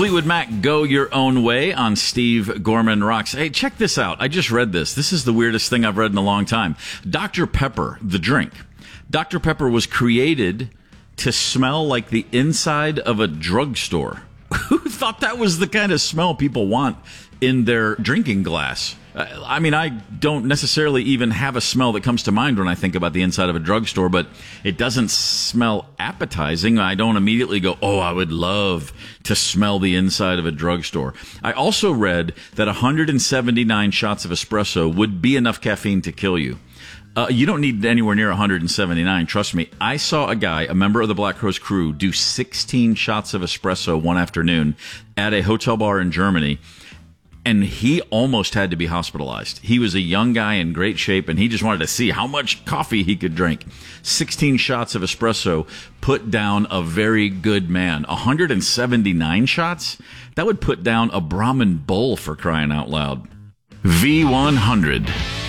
Fleetwood Mac, Go Your Own Way on Steve Gorman Rocks. Hey, check this out. I just read this. This is the weirdest thing I've read in a long time. Dr. Pepper, the drink. Dr. Pepper was created to smell like the inside of a drugstore. Who thought that was the kind of smell people want in their drinking glass? I mean, I don't necessarily even have a smell that comes to mind when I think about the inside of a drugstore, but it doesn't smell appetizing. I don't immediately go, oh, I would love to smell the inside of a drugstore. I also read that 179 shots of espresso would be enough caffeine to kill you. You don't need anywhere near 179. Trust me. I saw a guy, a member of the Black Crowes crew, do 16 shots of espresso one afternoon at a hotel bar in Germany. And he almost had to be hospitalized. He was a young guy in great shape, and he just wanted to see how much coffee he could drink. 16 shots of espresso put down a very good man. 179 shots? That would put down a Brahmin bull, for crying out loud. V100.